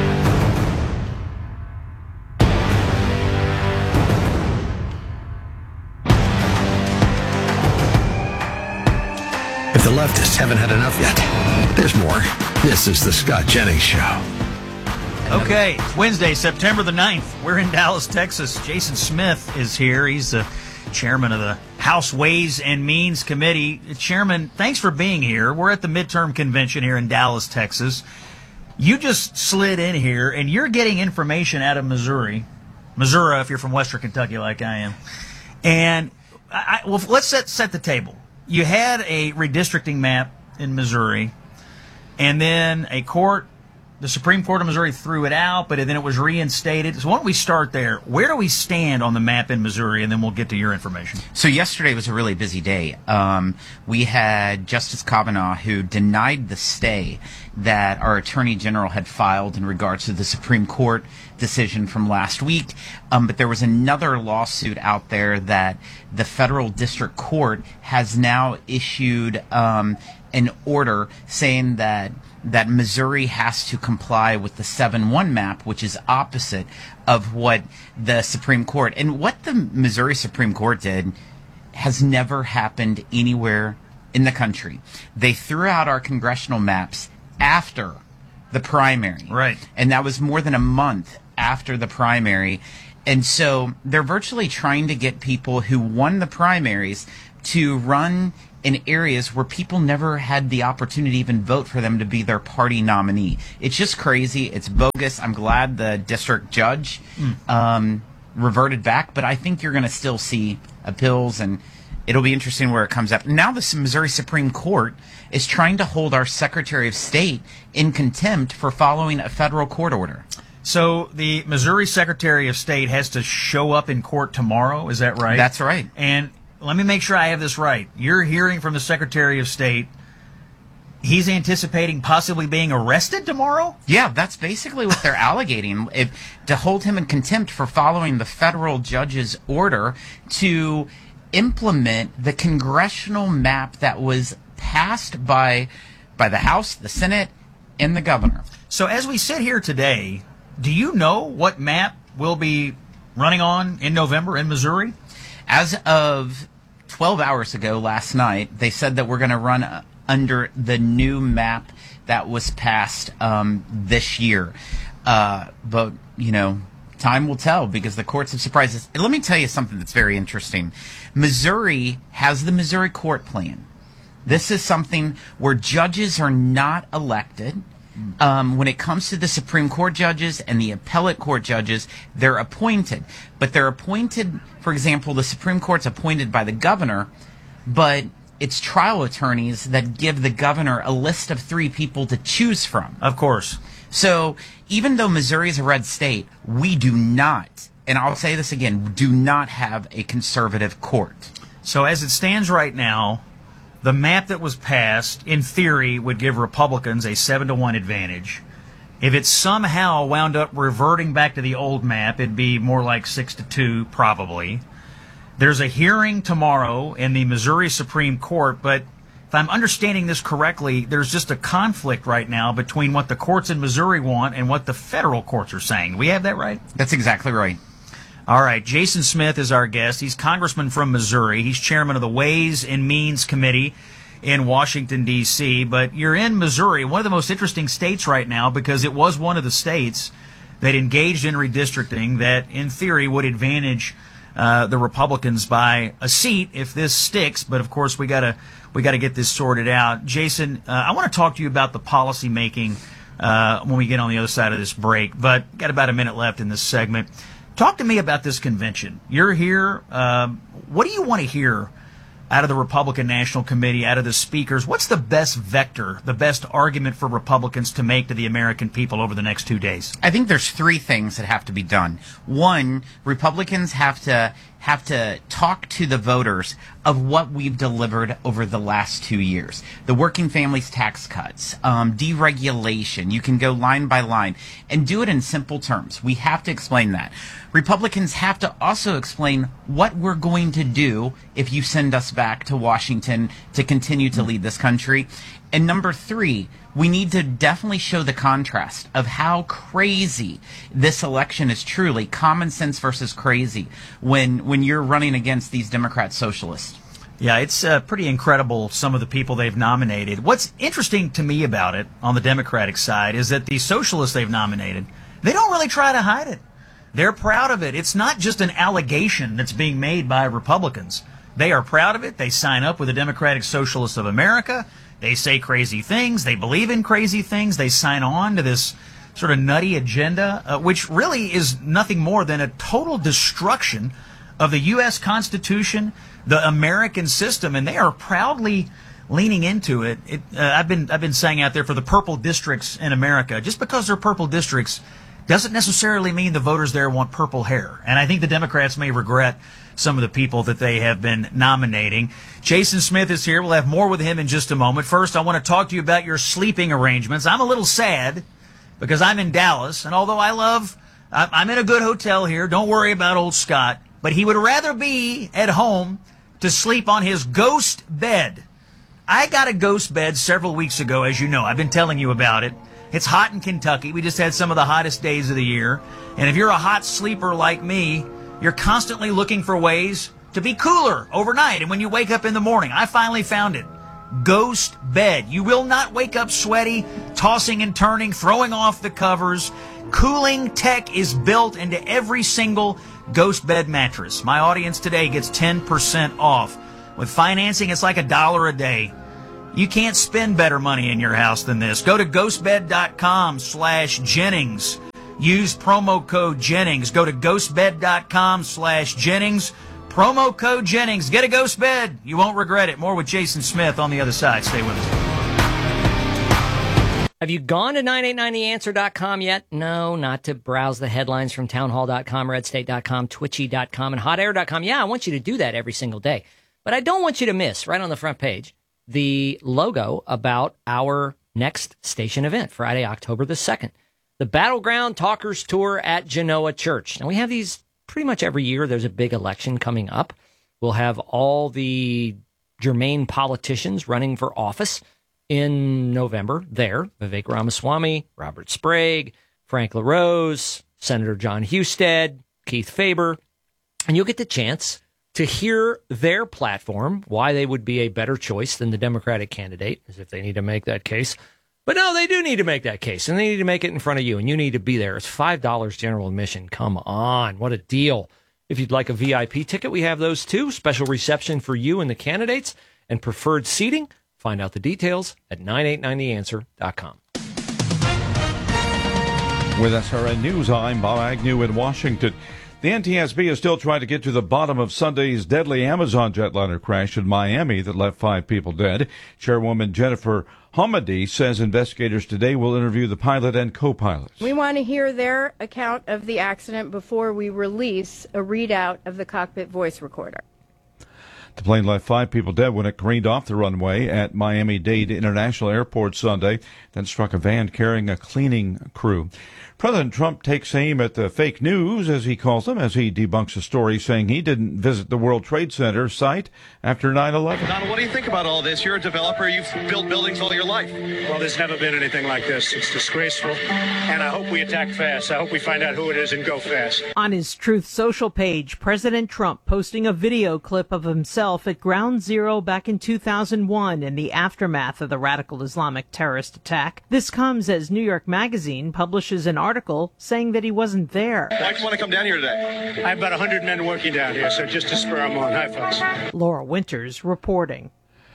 If the leftists haven't had enough yet, there's more. This is the Scott Jennings Show. Okay, it's Wednesday, September the ninth. We're in Dallas, Texas. Jason Smith is here. He's the chairman of the House Ways and Means Committee. Chairman, thanks for being here. We're at the midterm convention here in Dallas, Texas. You just slid in here, and you're getting information out of Missouri. Missouri, if you're from Western Kentucky like I am. And, I, well, let's set, set the table. You had a redistricting map in Missouri, and then a court, the Supreme Court of Missouri threw it out, but then it was reinstated. So why don't we start there? Where do we stand on the map in Missouri, and then we'll get to your information. So yesterday was a really busy day. Um, we had Justice Kavanaugh, who denied the stay that our Attorney General had filed in regards to the Supreme Court decision from last week. Um, but there was another lawsuit out there that the federal district court has now issued um, an order saying that that Missouri has to comply with the seven one map, which is opposite of what the Supreme Court. And what the Missouri Supreme Court did has never happened anywhere in the country. They threw out our congressional maps after the primary. Right. And that was more than a month after the primary. And so they're virtually trying to get people who won the primaries to run in areas where people never had the opportunity to even vote for them to be their party nominee. It's just crazy. It's bogus. I'm glad the district judge mm. um, reverted back, but I think you're going to still see appeals, and it'll be interesting where it comes up. Now the Missouri Supreme Court is trying to hold our Secretary of State in contempt for following a federal court order. So the Missouri Secretary of State has to show up in court tomorrow, is that right? That's right. And let me make sure I have this right. You're hearing from the Secretary of State, he's anticipating possibly being arrested tomorrow? Yeah, that's basically what they're alleging, if, to hold him in contempt for following the federal judge's order to implement the congressional map that was passed by by the House, the Senate, and the governor. So as we sit here today, do you know what map will be running on in November in Missouri? As of twelve hours ago last night, they said that we're going to run uh, under the new map that was passed um, this year. Uh, but, you know, time will tell because the courts have surprised us. And let me tell you something that's very interesting. Missouri has the Missouri Court Plan. This is something where judges are not elected. Um, when it comes to the Supreme Court judges and the appellate court judges, they're appointed. But they're appointed, for example, the Supreme Court's appointed by the governor, but it's trial attorneys that give the governor a list of three people to choose from. Of course. So even though Missouri is a red state, we do not, and I'll say this again, do not have a conservative court. So as it stands right now, the map that was passed, in theory, would give Republicans a seven to one advantage. If it somehow wound up reverting back to the old map, it'd be more like six to two, probably. There's a hearing tomorrow in the Missouri Supreme Court, but if I'm understanding this correctly, there's just a conflict right now between what the courts in Missouri want and what the federal courts are saying. Do we have that right? That's exactly right. All right, Jason Smith is our guest. He's congressman from Missouri. He's chairman of the Ways and Means Committee in Washington, D C But you're in Missouri, one of the most interesting states right now, because it was one of the states that engaged in redistricting that, in theory, would advantage uh, the Republicans by a seat if this sticks. But, of course, we got to we got to get this sorted out. Jason, uh, I want to talk to you about the policy making uh, when we get on the other side of this break. But got about a minute left in this segment. Talk to me about this convention. You're here. Um, what do you want to hear out of the Republican National Committee, out of the speakers? What's the best vector, the best argument for Republicans to make to the American people over the next two days? I think there's three things that have to be done. One, Republicans have to have to talk to the voters of what we've delivered over the last two years. The working families tax cuts, um, deregulation. You can go line by line and do it in simple terms. We have to explain that. Republicans have to also explain what we're going to do if you send us back to Washington to continue to lead this country. And number three, we need to definitely show the contrast of how crazy this election is, truly common sense versus crazy when when you're running against these Democrat socialists. Yeah, it's uh, pretty incredible, some of the people they've nominated. What's interesting to me about it on the Democratic side is that the socialists they've nominated, they don't really try to hide it. They're proud of it. It's not just an allegation that's being made by Republicans. They are proud of it. They sign up with the Democratic Socialists of America. They say crazy things. They believe in crazy things. They sign on to this sort of nutty agenda, uh, which really is nothing more than a total destruction of the U S Constitution, the American system, and they are proudly leaning into it. it uh, I've been I've been saying out there, for the purple districts in America, just because they're purple districts doesn't necessarily mean the voters there want purple hair. And I think the Democrats may regret some of the people that they have been nominating. Jason Smith is here. We'll have more with him in just a moment. First, I want to talk to you about your sleeping arrangements. I'm a little sad because I'm in Dallas, and although I love, I'm in a good hotel here. Don't worry about old Scott. But he would rather be at home to sleep on his ghost bed. I got a ghost bed several weeks ago, as you know. I've been telling you about it. It's hot in Kentucky. We just had some of the hottest days of the year. And if you're a hot sleeper like me, you're constantly looking for ways to be cooler overnight. And when you wake up in the morning, I finally found it. Ghost Bed. You will not wake up sweaty, tossing and turning, throwing off the covers. Cooling tech is built into every single Ghost Bed mattress. My audience today gets ten percent off. With financing, it's like a dollar a day. You can't spend better money in your house than this. Go to ghostbed.com slash Jennings. Use promo code Jennings. Go to ghostbed.com slash Jennings. Promo code Jennings. Get a Ghost Bed. You won't regret it. More with Jason Smith on the other side. Stay with us. Have you gone to nine eight nine the answer dot com yet? No, not to browse the headlines from townhall dot com, red state dot com, twitchy dot com, and hot air dot com. Yeah, I want you to do that every single day. But I don't want you to miss, right on the front page, the logo about our next station event, Friday, October the second. The Battleground Talkers Tour at Genoa Church. Now, we have these pretty much every year. There's a big election coming up. We'll have all the germane politicians running for office in November there. Vivek Ramaswamy, Robert Sprague, Frank LaRose, Senator John Husted, Keith Faber. And you'll get the chance to hear their platform, why they would be a better choice than the Democratic candidate, as if they need to make that case. But no, they do need to make that case, and they need to make it in front of you, and you need to be there. It's five dollars general admission. Come on. What a deal. If you'd like a V I P ticket, we have those too. Special reception for you and the candidates and preferred seating. Find out the details at nine eight nine the answer dot com. With S R N News, I'm Bob Agnew in Washington. The N T S B is still trying to get to the bottom of Sunday's deadly Amazon jetliner crash in Miami that left five people dead. Chairwoman Jennifer Hamady says investigators today will interview the pilot and co-pilot. We want to hear their account of the accident before we release a readout of the cockpit voice recorder. The plane left five people dead when it careened off the runway at Miami-Dade International Airport Sunday, then struck a van carrying a cleaning crew. President Trump takes aim at the fake news, as he calls them, as he debunks a story saying he didn't visit the World Trade Center site after nine eleven. Donald, what do you think about all this? You're a developer. You've built buildings all your life. Well, there's never been anything like this. It's disgraceful, and I hope we attack fast. I hope we find out who it is and go fast. On his Truth Social page, President Trump posting a video clip of himself at Ground Zero back in two thousand one in the aftermath of the radical Islamic terrorist attack. This comes as New York Magazine publishes an article saying that he wasn't there. Why do you want to come down here today? I have about one hundred men working down here, so just to spur them on. Hi, folks. Laura Winters reporting.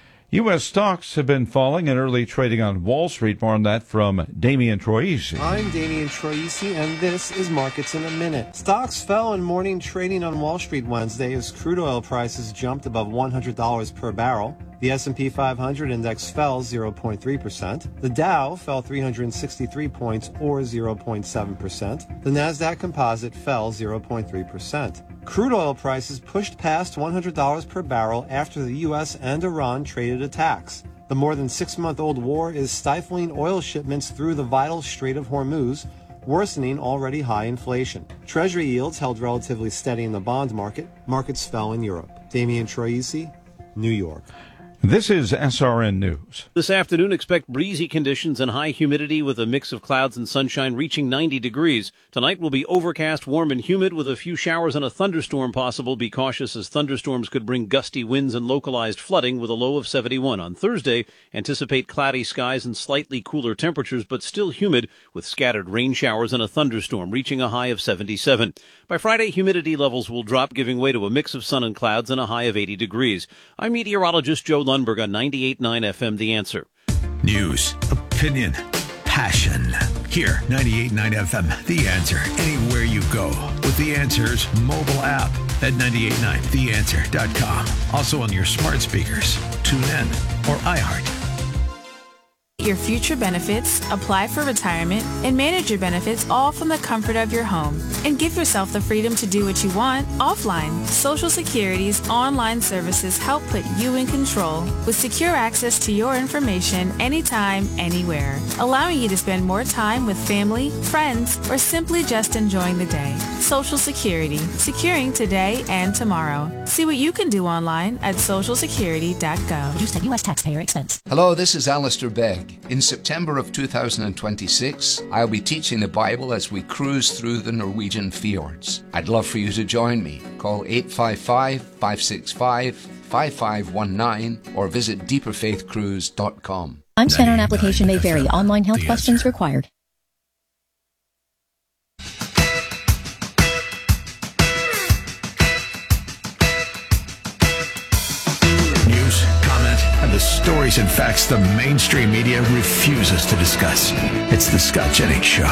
U S stocks have been falling in early trading on Wall Street. More on that from Damian Troisi. I'm Damian Troisi, and this is Markets in a Minute. Stocks fell in morning trading on Wall Street Wednesday as crude oil prices jumped above one hundred dollars per barrel. The S and P five hundred index fell zero point three percent. The Dow fell three hundred sixty-three points, or zero point seven percent. The Nasdaq Composite fell zero point three percent. Crude oil prices pushed past one hundred dollars per barrel after the U S and Iran traded attacks. The more than six-month-old war is stifling oil shipments through the vital Strait of Hormuz, worsening already high inflation. Treasury yields held relatively steady in the bond market. Markets fell in Europe. Damian Troisi, New York. This is S R N News. This afternoon, expect breezy conditions and high humidity with a mix of clouds and sunshine reaching ninety degrees. Tonight will be overcast, warm, and humid with a few showers and a thunderstorm possible. Be cautious as thunderstorms could bring gusty winds and localized flooding with a low of seventy-one. On Thursday, anticipate cloudy skies and slightly cooler temperatures, but still humid with scattered rain showers and a thunderstorm reaching a high of seventy-seven. By Friday, humidity levels will drop, giving way to a mix of sun and clouds and a high of eighty degrees. I'm meteorologist Joe Lundberg on ninety-eight point nine F M, The Answer. News, opinion, passion. Here, ninety-eight point nine F M, The Answer. Anywhere you go with The Answer's mobile app at ninety-eight point nine the answer dot com. Also on your smart speakers, TuneIn, or iHeart. Your future benefits, apply for retirement, and manage your benefits all from the comfort of your home. And give yourself the freedom to do what you want offline. Social Security's online services help put you in control with secure access to your information anytime, anywhere, allowing you to spend more time with family, friends, or simply just enjoying the day. Social Security, securing today and tomorrow. See what you can do online at social security dot gov. Produced at U S taxpayer expense. Hello, this is Alistair Begg. In September of two thousand twenty-six, I'll be teaching the Bible as we cruise through the Norwegian fjords. I'd love for you to join me. Call eight five five, five six five, five five five one nine or visit deeper faith cruise dot com. Time spent on application may vary. Online health questions required. News, comment, and the stories and facts the mainstream media refuses to discuss. It's the Scott Jennings Show.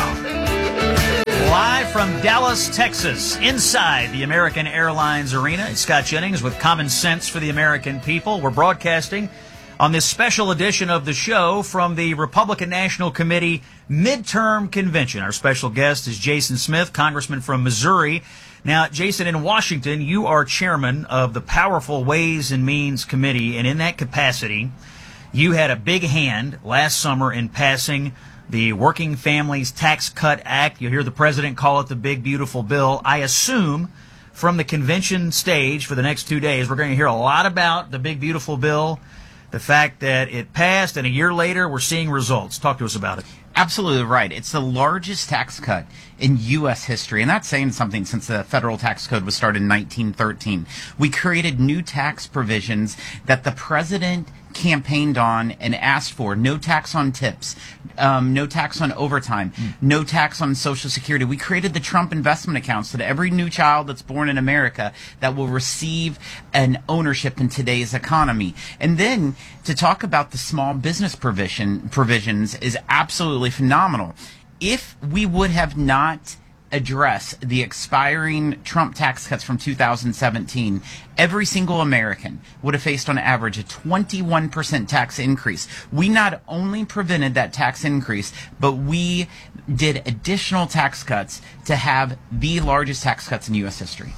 Live from Dallas, Texas, inside the American Airlines Arena, it's Scott Jennings with Common Sense for the American People. We're broadcasting on this special edition of the show from the Republican National Committee Midterm Convention. Our special guest is Jason Smith, Congressman from Missouri. Now, Jason, in Washington, you are chairman of the powerful Ways and Means Committee, and in that capacity, you had a big hand last summer in passing the Working Families Tax Cut Act. You'll hear the president call it the big, beautiful bill. I assume from the convention stage for the next two days, we're going to hear a lot about the big, beautiful bill, the fact that it passed, and a year later, we're seeing results. Talk to us about it. Absolutely right. It's the largest tax cut in U S history, and that's saying something since the federal tax code was started in nineteen thirteen. We created new tax provisions that the president campaigned on and asked for. No tax on tips, um, no tax on overtime, mm. no tax on Social Security. We created the Trump investment account so that every new child that's born in America that will receive an ownership in today's economy. And then to talk about the small business provision provisions is absolutely phenomenal. If we would have not address the expiring Trump tax cuts from two thousand seventeen, every single American would have faced on average a twenty-one percent tax increase. We not only prevented that tax increase, but we did additional tax cuts to have the largest tax cuts in U S history.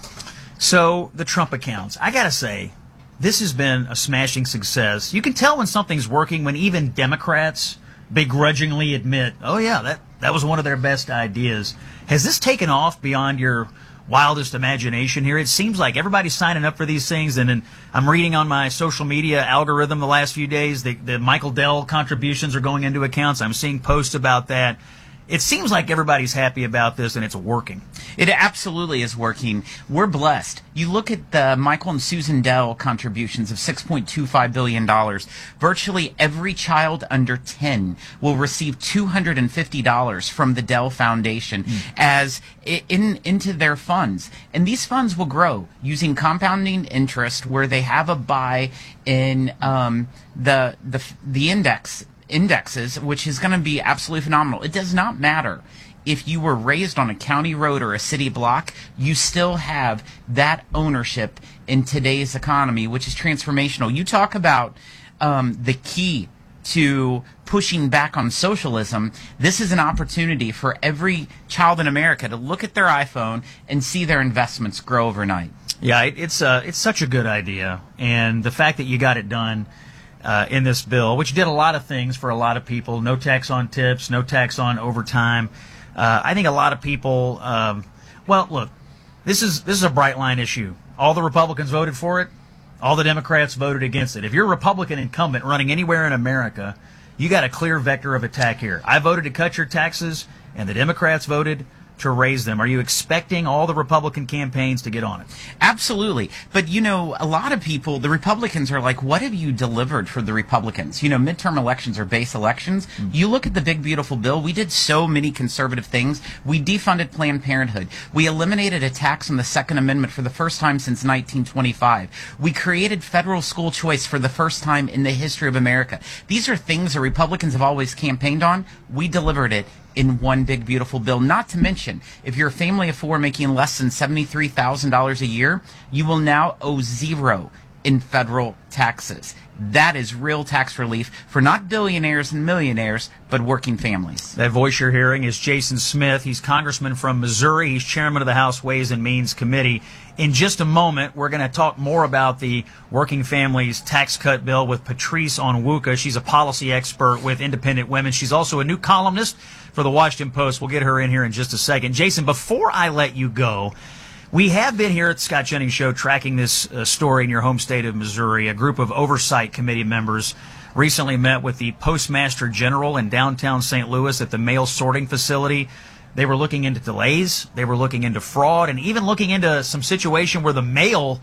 So the Trump accounts, I gotta say, this has been a smashing success. You can tell when something's working when even Democrats begrudgingly admit, oh yeah, that, that was one of their best ideas. Has this taken off beyond your wildest imagination here? It seems like everybody's signing up for these things, and then I'm reading on my social media algorithm the last few days, the, the Michael Dell contributions are going into accounts. I'm seeing posts about that. It seems like everybody's happy about this, and it's working. It absolutely is working. We're blessed. You look at the Michael and Susan Dell contributions of six point two five billion dollars. Virtually every child under ten will receive two hundred fifty dollars from the Dell Foundation mm. as in into their funds. And these funds will grow using compounding interest, where they have a buy in um, the the the index indexes, which is going to be absolutely phenomenal. It does not matter if you were raised on a county road or a city block, you still have that ownership in today's economy, which is transformational. You talk about um, the key to pushing back on socialism. This is an opportunity for every child in America to look at their iPhone and see their investments grow overnight. Yeah, it, it's uh, it's such a good idea, and the fact that you got it done Uh, in this bill, which did a lot of things for a lot of people. No tax on tips, no tax on overtime. Uh, I think a lot of people, um, well, look, this is this is a bright line issue. All the Republicans voted for it. All the Democrats voted against it. If you're a Republican incumbent running anywhere in America, you got a clear vector of attack here. I voted to cut your taxes, and the Democrats voted to raise them. Are you expecting all the Republican campaigns to get on it? Absolutely. But, you know, a lot of people, the Republicans are like, what have you delivered for the Republicans? You know, midterm elections are base elections. Mm-hmm. You look at the big, beautiful bill. We did so many conservative things. We defunded Planned Parenthood. We eliminated a tax on the Second Amendment for the first time since nineteen twenty-five. We created federal school choice for the first time in the history of America. These are things that Republicans have always campaigned on. We delivered it in one big, beautiful bill. Not to mention, if you're a family of four making less than seventy-three thousand dollars a year, you will now owe zero in federal taxes. That is real tax relief for not billionaires and millionaires, but working families. That voice you're hearing is Jason Smith. He's congressman from Missouri. He's chairman of the House Ways and Means Committee. In just a moment, we're going to talk more about the Working Families Tax Cut Bill with Patrice Onwuka. She's a policy expert with Independent Women. She's also a new columnist for the Washington Post. We'll get her in here in just a second. Jason, before I let you go, we have been here at the Scott Jennings Show tracking this uh, story in your home state of Missouri. A group of oversight committee members recently met with the Postmaster General in downtown Saint Louis at the mail sorting facility. They were looking into delays, they were looking into fraud, and even looking into some situation where the mail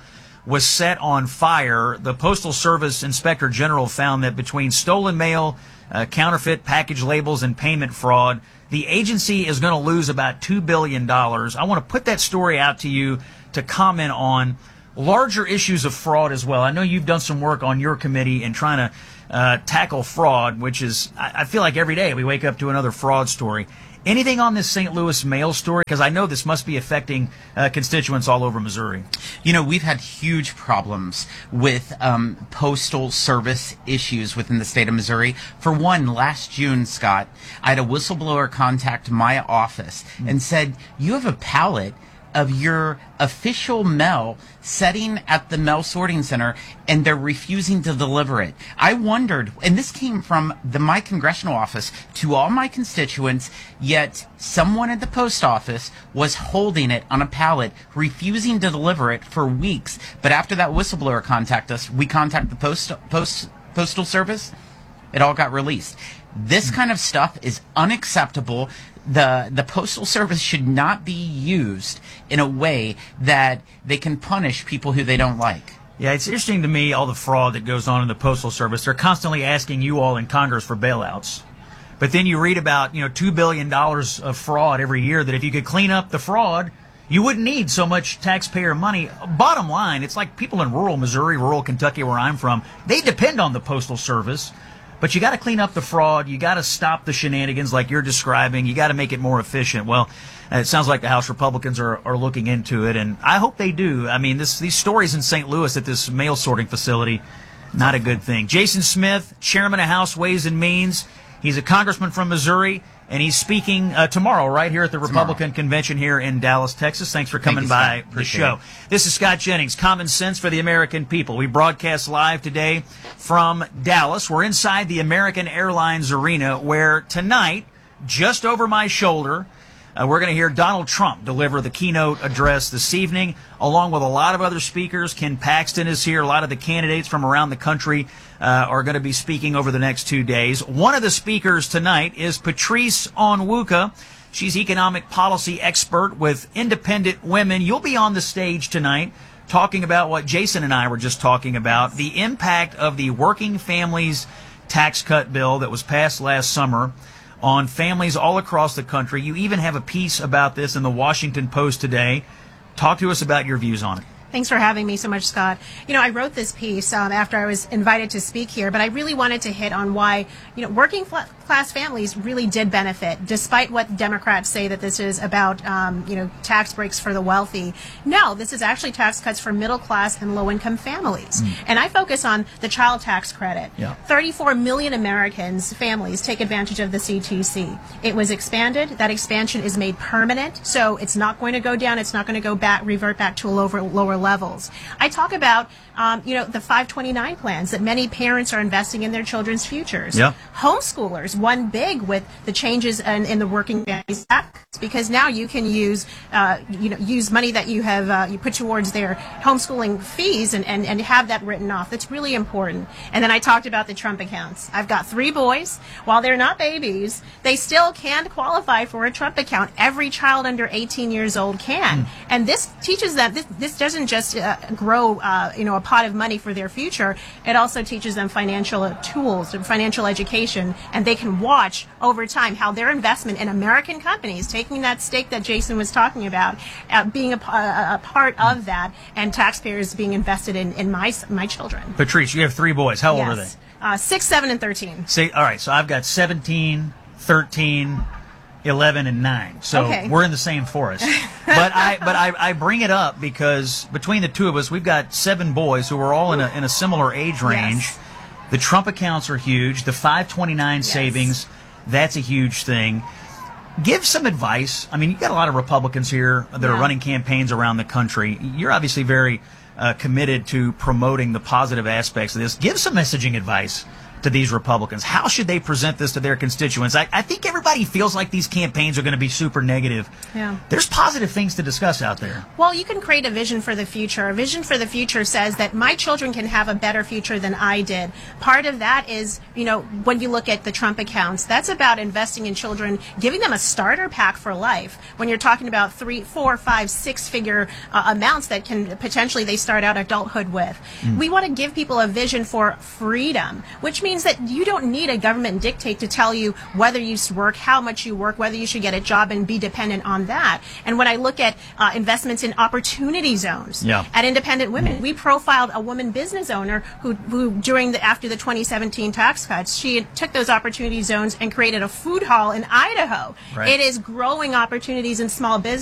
was set on fire. The Postal Service Inspector General found that between stolen mail, uh, counterfeit package labels, and payment fraud, the agency is going to lose about two billion dollars. I want to put that story out to you to comment on larger issues of fraud as well. I know you've done some work on your committee in trying to uh, tackle fraud, which is, I, I feel like every day we wake up to another fraud story. Anything on this Saint Louis mail story? Because I know this must be affecting uh, constituents all over Missouri. You know, we've had huge problems with um, postal service issues within the state of Missouri. For one, last June, Scott, I had a whistleblower contact my office mm-hmm. and said, you have a pallet of your official mail setting at the mail sorting center, and they're refusing to deliver it. I wondered, and this came from the my congressional office to all my constituents, yet someone at the post office was holding it on a pallet, refusing to deliver it for weeks. But after that whistleblower contacted us, we contacted the post, post, postal service, it all got released. This kind of stuff is unacceptable. The the Postal Service should not be used in a way that they can punish people who they don't like. Yeah, it's interesting to me, all the fraud that goes on in the Postal Service. They're constantly asking you all in Congress for bailouts. But then you read about, you know, two billion dollars of fraud every year, that if you could clean up the fraud, you wouldn't need so much taxpayer money. Bottom line, it's like people in rural Missouri, rural Kentucky, where I'm from, they depend on the Postal Service. But you got to clean up the fraud. You got to stop the shenanigans like you're describing. You got to make it more efficient. Well, it sounds like the House Republicans are, are looking into it, and I hope they do. I mean, this, these stories in Saint Louis at this mail sorting facility, not a good thing. Jason Smith, chairman of House Ways and Means. He's a congressman from Missouri, and he's speaking uh, tomorrow right here at the Republican tomorrow. Convention here in Dallas, Texas. Thanks for coming Thank you, by the show. It. This is Scott Jennings, Common Sense for the American People. We broadcast live today from Dallas. We're inside the American Airlines Arena, where tonight, just over my shoulder, Uh, we're going to hear Donald Trump deliver the keynote address this evening, along with a lot of other speakers. Ken Paxton is here. A lot of the candidates from around the country uh, are going to be speaking over the next two days. One of the speakers tonight is Patrice Onwuka. She's economic policy expert with Independent Women. You'll be on the stage tonight talking about what Jason and I were just talking about, the impact of the Working Families Tax Cut bill that was passed last summer on families all across the country. You even have a piece about this in the Washington Post today. Talk to us about your views on it. Thanks for having me so much, Scott. You know, I wrote this piece um, after I was invited to speak here, but I really wanted to hit on why, you know, working class families really did benefit, despite what Democrats say that this is about, um, you know, tax breaks for the wealthy. No, this is actually tax cuts for middle class and low income families. Mm. And I focus on the child tax credit. Yeah. thirty-four million Americans, families, take advantage of the C T C. It was expanded. That expansion is made permanent, so it's not going to go down. It's not going to go back, revert back to a lower, lower levels. I talk about, um, you know, the five twenty-nine plans that many parents are investing in their children's futures. Yeah. Homeschoolers won big with the changes in, in the Working Families Act, because now you can use, uh, you know, use money that you have uh, you put towards their homeschooling fees and, and, and have that written off. That's really important. And then I talked about the Trump accounts. I've got three boys. While they're not babies, they still can qualify for a Trump account. Every child under eighteen years old can. Mm. And this teaches them, this, this doesn't just uh, grow, uh, you know, a pot of money for their future. It also teaches them financial tools and financial education, and they can watch over time how their investment in American companies, taking that stake that Jason was talking about, uh, being a, a, a part of that, and taxpayers being invested in, in my my children. Patrice, you have three boys. How yes. old are they? Uh, six, seven, and thirteen. See, all right, so I've got seventeen, thirteen, eleven, and nine. So okay. We're in the same forest. But I but I, I bring it up because between the two of us, we've got seven boys who are all in a in a similar age range. Yes. The Trump accounts are huge. The five twenty-nine yes. savings, that's a huge thing. Give some advice. I mean, you've got a lot of Republicans here that yeah. are running campaigns around the country. You're obviously very uh, committed to promoting the positive aspects of this. Give some messaging advice to these Republicans? How should they present this to their constituents? I, I think everybody feels like these campaigns are going to be super negative. Yeah. There's positive things to discuss out there. Well, you can create a vision for the future. A vision for the future says that my children can have a better future than I did. Part of that is, you know, when you look at the Trump accounts, that's about investing in children, giving them a starter pack for life. When you're talking about three, four, five, six figure uh, amounts that can potentially they start out adulthood with. Mm. We want to give people a vision for freedom, which means that you don't need a government dictate to tell you whether you work, how much you work, whether you should get a job and be dependent on that. And when I look at uh, investments in opportunity zones yeah. at independent women, we profiled a woman business owner who, who during the after the twenty seventeen tax cuts, she took those opportunity zones and created a food hall in Idaho. Right. It is growing opportunities in small business.